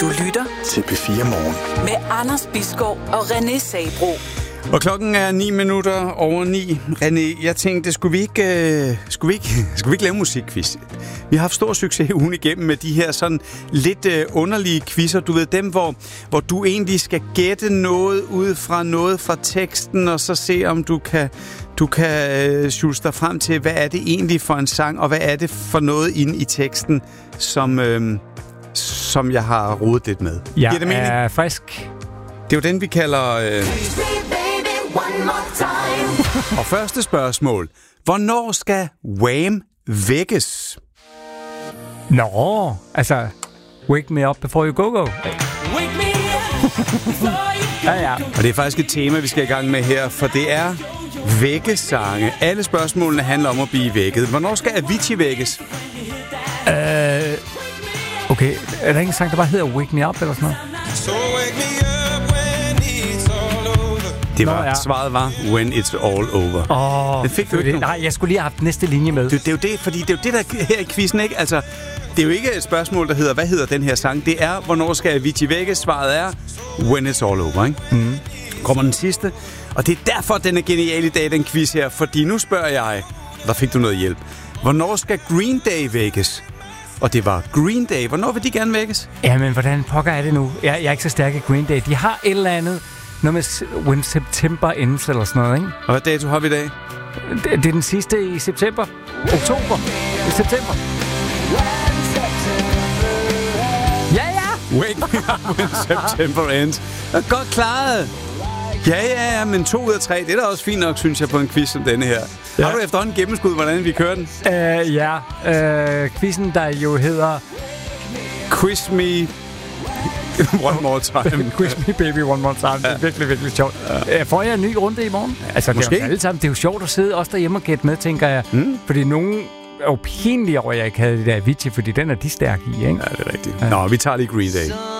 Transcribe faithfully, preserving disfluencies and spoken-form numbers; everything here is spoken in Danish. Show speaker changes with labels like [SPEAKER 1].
[SPEAKER 1] Du lytter
[SPEAKER 2] til P fire Morgen
[SPEAKER 1] med Anders Bisgaard og René Sabro.
[SPEAKER 3] Og klokken er ni minutter over ni. René, jeg tænkte, skulle vi ikke, øh, skulle vi ikke, skulle vi ikke lave musikquiz? Vi har haft stor succes ugen igennem med de her sådan lidt øh, underlige quizzer. Du ved, dem, hvor, hvor du egentlig skal gætte noget ud fra noget fra teksten, og så se, om du kan, du kan øh, sjusse dig frem til, hvad er det egentlig for en sang, og hvad er det for noget inde i teksten, som, øh, som jeg har rodet lidt med.
[SPEAKER 4] Jeg
[SPEAKER 3] Giver det mening?
[SPEAKER 4] er frisk.
[SPEAKER 3] Det er jo den, vi kalder... Øh... Og første spørgsmål. Hvornår skal Wham vækkes?
[SPEAKER 4] Nå, altså... Wake me up before you go go. ja, ja.
[SPEAKER 3] Og det er faktisk et tema, vi skal i gang med her, for det er vækkesange. Alle spørgsmålene handler om at blive vækket. Hvornår skal Avicii vækkes?
[SPEAKER 4] Øh... Okay, er der ikke en sang, der bare hedder Wake Me Up eller sådan noget?
[SPEAKER 3] So wake me up when it's all over. Det var, Nå, ja. Svaret var When It's All Over.
[SPEAKER 4] Åh,
[SPEAKER 3] det fik du ikke.
[SPEAKER 4] Nej, jeg skulle lige have haft næste linje med.
[SPEAKER 3] Det, det er jo det, fordi det er jo det, der her i quizzen, ikke? Altså, det er jo ikke et spørgsmål, der hedder, hvad hedder den her sang? Det er, hvornår skal Avicii vækkes? Svaret er When It's All Over, ikke? Mm. Kommer den sidste. Og det er derfor, den er genial i dag, den quiz her. Fordi nu spørger jeg, der fik du noget hjælp. Hvornår skal Green Day vækkes? Og det var Green Day. Hvornår vil de gerne vækkes?
[SPEAKER 4] Jamen, hvordan pokker er det nu? Jeg, jeg er ikke så stærk i Green Day. De har et eller andet, noget med When September Ends eller sådan noget, ikke?
[SPEAKER 3] Og hvad dato har vi i dag?
[SPEAKER 4] Det, det er den sidste i september. Oktober. I september. Ja, ja!
[SPEAKER 3] Wake me up when September ends. Godt klaret. Ja, ja, ja, men to ud af tre, det er da også fint nok, synes jeg, på en quiz som denne her. Ja. Har du efterhånden gennemskud, hvordan vi kører den?
[SPEAKER 4] Uh, ja, uh, quizzen, der jo hedder...
[SPEAKER 3] Quiz me one more time.
[SPEAKER 4] Quiz me baby one more time. Det er virkelig, virkelig sjovt. Ja. Uh, får jeg en ny runde i morgen? Altså,
[SPEAKER 3] måske.
[SPEAKER 4] Det er, jo alle sammen, det er jo sjovt at sidde også derhjemme og gætte med, tænker jeg. Mm. Fordi nogen er jo pinlige over, at jeg ikke havde det der Avicii, fordi den er de stærke i, ikke?
[SPEAKER 3] Ja, det er rigtigt. Ja. Nå, vi tager lige Green Day.